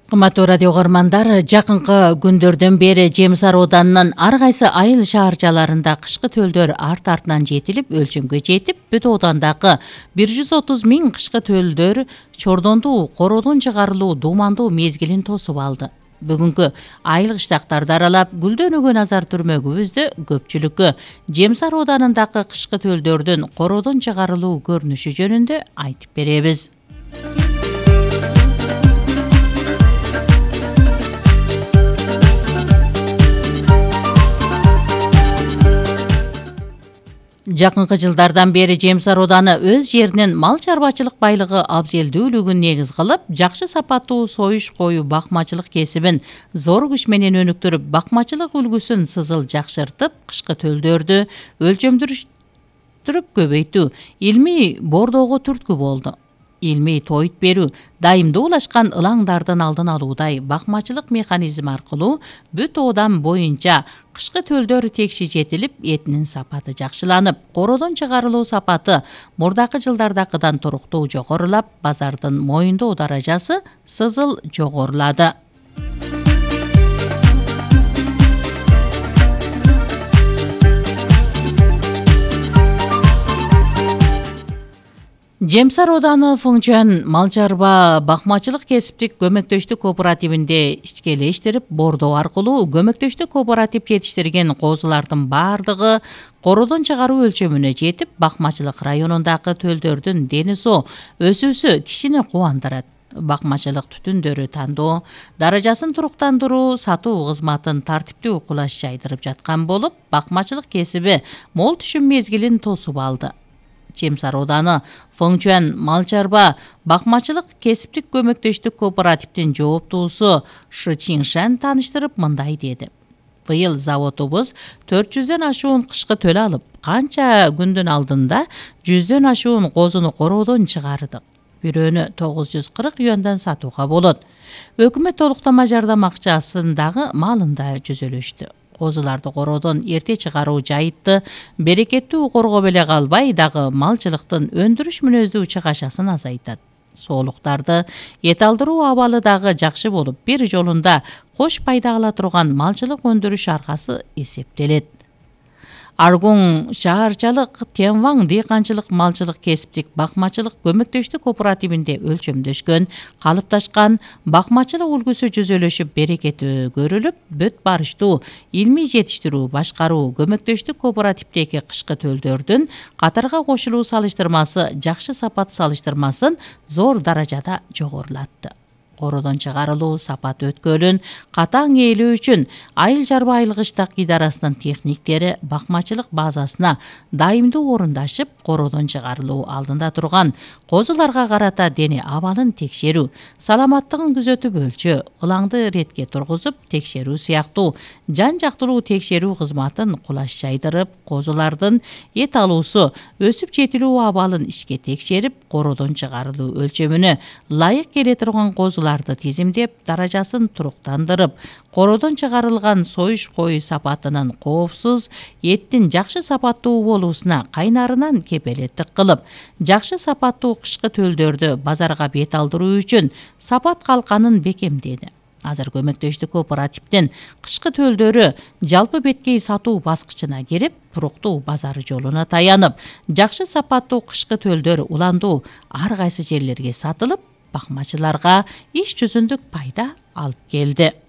Кымбаттуу радио көрөрмандар, жакынкы күндөрдөн бери Жем Сары Ауданынын ар кайсы айыл шаарчаларында кышкы төлдөр арт-артынан жетилип, өлчөмгө жетип, бүт Аудандагы 130 миң кышкы төлдөр чордондуу, короодон чыгарылуу дуумандуу мезгилин тосуп алды. Бүгүнкү айыл кыштактарды аралап, гүлдөнүүгө назар түрмөгүбүздө көпчүлүккө Жем Сары Ауданындагы кышкы төлдөрдүн короодон чыгарылуу көрүнүшү жөнүндө айтып беребиз. Жакынкы жылдардан бери Жем Сары Ауданы өз жеринин мал чарбачылык байлыгы абзелдүүлүгүн негиз кылып, жакшы сапаттуу союш кою бакмачылык кесибин зор күч менен өнүктүрүп, бакмачылык үлгүсүн сызыл жакшыртып, кышкы төлдөрдү өлчөмдүрүп көбөйтүү, илмий бордоого түрткү болду. Илмий тойут берүү, дайымдуулашкан ылаңдардын алдын алуудай бакмачылык механизми аркылуу бүт Аудан боюнча кышкы төлдөр текши жетилип, этинин сапаты жакшыланып, короодон чыгарылуу сапаты мурдакы жылдардакыдан туруктуу жогорулап, базардын моюндоо даражасы сызыл жогорулады. Жем Сары Ауданы Фыңчуан мал чарба бакмачылык кесиптик көмөктөштүк кооперативинде ишкелештирип, бордоо аркылуу көмөктөштүк кооператив жетиштирген козулардын бардыгы короодон чыгаруу өлчөмүнө жетип, бакмачылык районундагы төлдөрдүн дени соо өсүүсү кишини кубандырат. Бакмачылык түтүндөрү тандоо, даражасын туруктандыруу, сатуу кызматын тартиптүү кулаш жайдырып жаткан болуп, бакмачылык кесиби мол түшүм мезгилин тосуп алды. Жем Сары Ауданы Фыңчуан мал чарба бакмачылык кесиптик көмөктөштүк кооперативдин жооптуусу Шы Чиншан тааныштырып мындай деди. Быйыл заводубуз 400дөн ашуун кышкы төл алып, канча күндүн алдында 100дөн ашуун козуну короодон чыгардык. Бирөөнү 940 юандан сатууга болот. Өкмөт толуктама жардам акчасын дагы малында жүзөлөштү. Козуларды короодон эрте чыгаруу жайытты, берекеттүү коргоп эле калбай, дагы малчылыктын өндүрүш мүнөздүү чыгашасын азайтат. Соолуктарды эт алдыруу абалы дагы жакшы болуп, бир жолунда кош пайда ала турган малчылык өндүрүш аркасы эсептелет. Аргун шаарчалык Темваң дыйканчылык малчылык кесиптик бакмачылык көмөктөштүк кооперативинде өлчөмдөшкөн, калыпташкан бакмачылык үлгүсү жүзөлөшүп, берекети көрүлүп, бүт барыштуу илмий жетиштирүү, башкаруу көмөктөштүк кооперативдеги кышкы төлдөрдүн катарга кошулуу салыштырмасы жакшы сапат салыштырмасын зор даражада жогорулатты. Короодон чыгарылуу сапат өткөлүн катаң ээлөө үчүн айыл чарба айылгыштак идарасынын техниктери бакмачылык базасына дайымдуу орундашып, короодон чыгарылуу алдында турган козуларга карата дене абалын текшерүү, саламаттыгын күзөтүп өлчөө, ылаңды иретке тургузуп текшерүү сыяктуу жан жактылуу текшерүү кызматын кулаш жайдырып, козулардын эт алуусу, өсүп жетилүү абалын ишке текшерип, короодон чыгарылуу өлчөмүнө ылайык келе турган козуларды тизимдеп, даражасын туруктандырып, короодон чыгарылган союш кою сапатынын коопсуз, эттин жакшы сапаттуу болуусуна кайнарынан кепелеттик кылып, жакшы сапаттуу кышкы төлдөрдү базарга бет алдыруу үчүн сапат калканын бекемдеди. Азыр көмөктөштүк кооперативдин кышкы төлдөрү жалпы беткей сатуу баскычына кирип, туруктуу базары жолуна таянып, жакшы сапаттуу кышкы төлдөр уландуу ар кайсы жерлерге сатылып, бакмачыларга иш жүзүндүк пайда алып келди.